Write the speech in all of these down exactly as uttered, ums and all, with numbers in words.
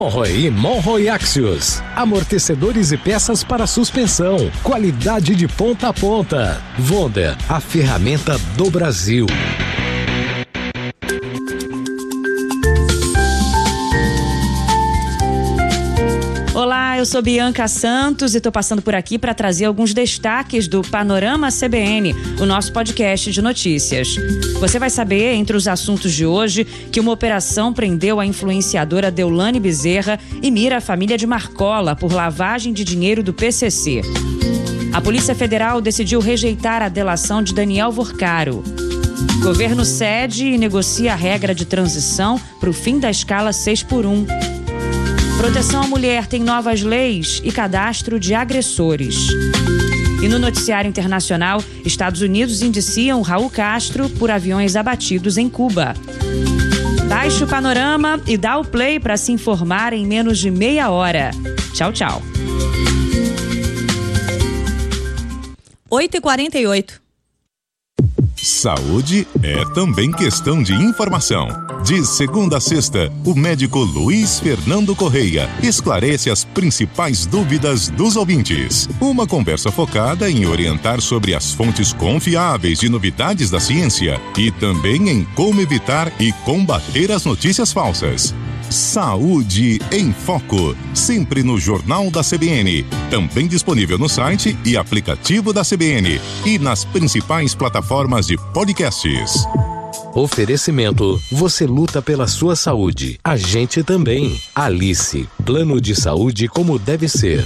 Monroe e Monroe Axios. Amortecedores e peças para suspensão. Qualidade de ponta a ponta. Wonder, a ferramenta do Brasil. Olá, eu sou Bianca Santos e estou passando por aqui para trazer alguns destaques do Panorama C B N, o nosso podcast de notícias. Você vai saber, entre os assuntos de hoje, que uma operação prendeu a influenciadora Deolane Bezerra e mira a família de Marcola por lavagem de dinheiro do P C C. A Polícia Federal decidiu rejeitar a delação de Daniel Vorcaro. Governo cede e negocia a regra de transição para o fim da escala seis por um. Proteção à mulher tem novas leis e cadastro de agressores. E no noticiário internacional, Estados Unidos indiciam Raul Castro por aviões abatidos em Cuba. Baixe o Panorama e dá o play para se informar em menos de meia hora. Tchau, tchau. oito e quarenta e oito. Saúde é também questão de informação. De segunda a sexta, o médico Luiz Fernando Correia esclarece as principais dúvidas dos ouvintes. Uma conversa focada em orientar sobre as fontes confiáveis de novidades da ciência e também em como evitar e combater as notícias falsas. Saúde em Foco, sempre no Jornal da C B N, também disponível no site e aplicativo da C B N e nas principais plataformas de podcasts. Oferecimento, você luta pela sua saúde. A gente também. Alice, plano de saúde como deve ser.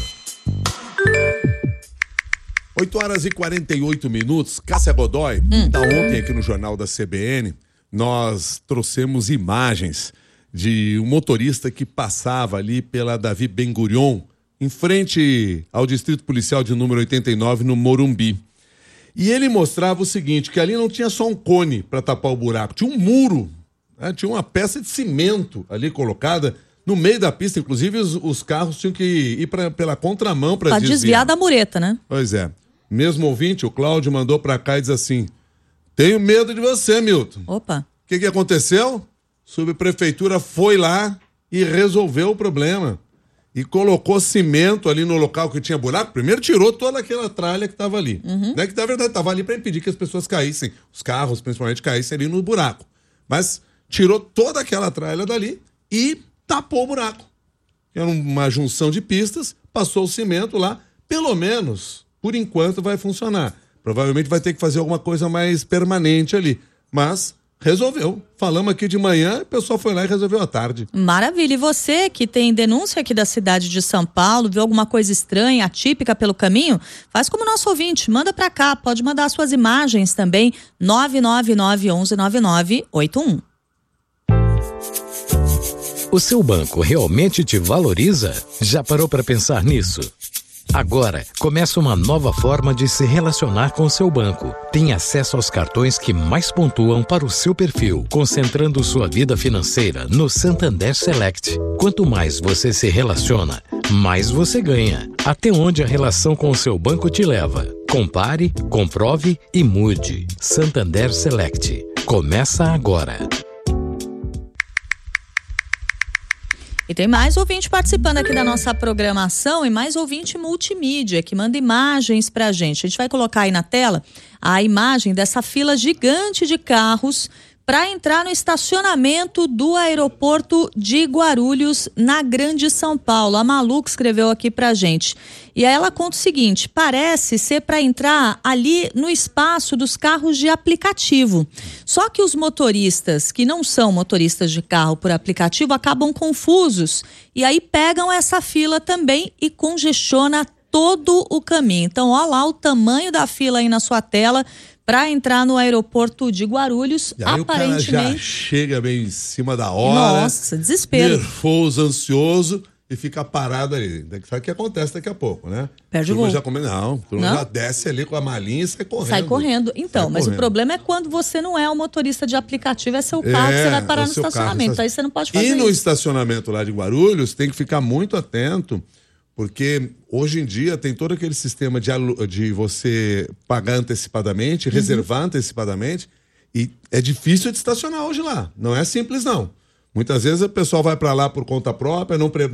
oito horas e quarenta e oito minutos. Cássia Godoy, hum. da ontem aqui no Jornal da C B N, nós trouxemos imagens de um motorista que passava ali pela Davi Ben-Gurion, em frente ao Distrito Policial de número oitenta e nove, no Morumbi. E ele mostrava o seguinte, que ali não tinha só um cone para tapar o buraco, tinha um muro, né? Tinha uma peça de cimento ali colocada no meio da pista, inclusive os, os carros tinham que ir pra, pela contramão para desviar. Para desviar da mureta, né? Pois é. Mesmo ouvinte, o Cláudio mandou para cá e diz assim, tenho medo de você, Milton. Opa. O que que aconteceu? Subprefeitura foi lá e resolveu o problema. E colocou cimento ali no local que tinha buraco. Primeiro tirou toda aquela tralha que estava ali. Uhum. Né? Que na verdade estava ali para impedir que as pessoas caíssem, os carros principalmente caíssem ali no buraco. Mas tirou toda aquela tralha dali e tapou o buraco. Era uma junção de pistas, passou o cimento lá. Pelo menos, por enquanto, vai funcionar. Provavelmente vai ter que fazer alguma coisa mais permanente ali. Mas resolveu. Falamos aqui de manhã, o pessoal foi lá e resolveu à tarde. Maravilha. E você que tem denúncia aqui da cidade de São Paulo, viu alguma coisa estranha, atípica pelo caminho? Faz como nosso ouvinte, manda pra cá, pode mandar suas imagens também, nove nove nove, onze, nove nove oito um. O seu banco realmente te valoriza? Já parou para pensar nisso? Agora, começa uma nova forma de se relacionar com o seu banco. Tem acesso aos cartões que mais pontuam para o seu perfil, concentrando sua vida financeira no Santander Select. Quanto mais você se relaciona, mais você ganha. Até onde a relação com o seu banco te leva. Compare, comprove e mude. Santander Select. Começa agora. E tem mais ouvinte participando aqui da nossa programação e mais ouvinte multimídia que manda imagens pra gente. A gente vai colocar aí na tela a imagem dessa fila gigante de carros para entrar no estacionamento do aeroporto de Guarulhos, na Grande São Paulo. A Malu escreveu aqui pra gente. E aí ela conta o seguinte, parece ser para entrar ali no espaço dos carros de aplicativo. Só que os motoristas, que não são motoristas de carro por aplicativo, acabam confusos. E aí pegam essa fila também e congestiona todo o caminho. Então, olha lá o tamanho da fila aí na sua tela para entrar no aeroporto de Guarulhos. E aí aparentemente. O cara já chega meio em cima da hora. Nossa, desespero. Nervoso, ansioso e fica parado ali. Sabe o que acontece daqui a pouco, né? Perde o voo. Já come... Não, tu já desce ali com a malinha e sai correndo. Sai correndo. Então, sai mas correndo. O problema é quando você não é um motorista de aplicativo, é seu carro, é, que você vai parar é no estacionamento. Carro. Aí você não pode fazer E no isso. estacionamento lá de Guarulhos, tem que ficar muito atento, porque hoje em dia tem todo aquele sistema de, de você pagar antecipadamente, uhum. reservar antecipadamente, e é difícil de estacionar hoje lá. Não é simples, não. Muitas vezes o pessoal vai para lá por conta própria, não, pre-